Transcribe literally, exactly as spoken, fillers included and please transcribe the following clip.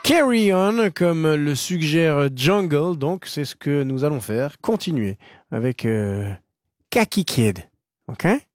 Carry on, comme le suggère Jungle, donc c'est ce que nous allons faire. Continuer avec euh, Kaki Kid. OK?